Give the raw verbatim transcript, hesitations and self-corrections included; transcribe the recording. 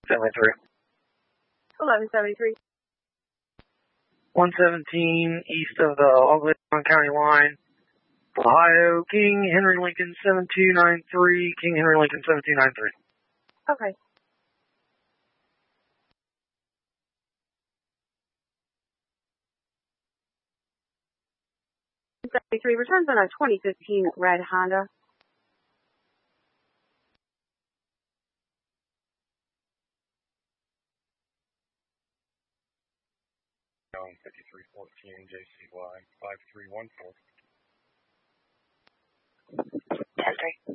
seventy-three. eleven seventy-three. one seventeen east of the Ogleton County line. Ohio, King Henry Lincoln seven two nine three, King Henry Lincoln seven two nine three. Okay. seventy-three returns on a twenty fifteen red Honda. fifty-three fourteen J C Y five three one four. ten three.